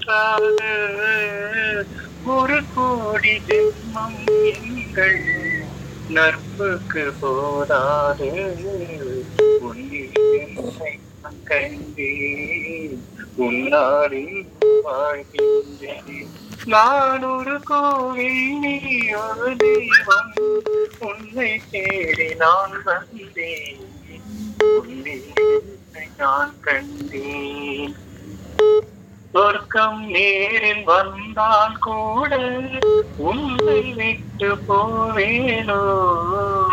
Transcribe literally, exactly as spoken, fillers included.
போற்றாத ஒரு கோடி ஜென்மம் எங்கள் நட்புக்கு போதாது. உன்னில் என்னை நான் கண்டேன், உன்னாலில் வாழ்கின்றேன். நான் ஒரு கோவில், நீ ஒரு தெய்வம், உன்னை தேடி நான் வந்தேன், உன்னில் என்னை நான் கண்டேன். சொர்க்கம் நேரில் வந்தால் கூட உன்னை விட்டு போவேனோ?